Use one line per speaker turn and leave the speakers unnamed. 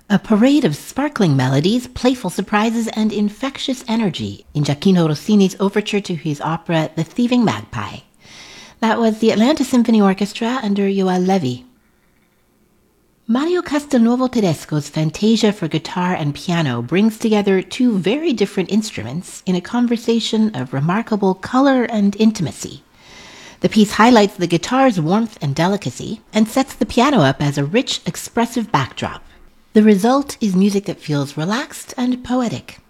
A parade of sparkling melodies, playful surprises, and infectious energy in Gioacchino Rossini's overture to his opera The Thieving Magpie. That was the Atlanta Symphony Orchestra under Yoel Levy. Mario Castelnuovo Tedesco's Fantasia for guitar and piano brings together two very different instruments in a conversation of remarkable color and intimacy. The piece highlights the guitar's warmth and delicacy and sets the piano up as a rich, expressive backdrop. The result is music that feels relaxed and poetic.